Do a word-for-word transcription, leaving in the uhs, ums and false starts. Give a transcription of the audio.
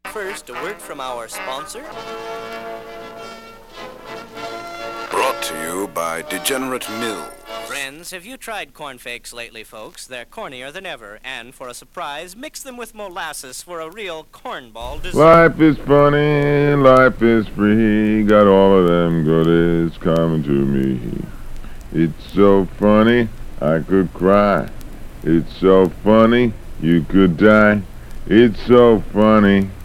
first, a word from our sponsor. Brought to you by Degenerate Mill. Friends, have you tried cornflakes lately, folks? They're cornier than ever, and for a surprise, mix them with molasses for a real cornball dessert. Life is funny, life is free, got all of them goodies coming to me. It's so funny, I could cry. It's so funny, you could die. It's so funny.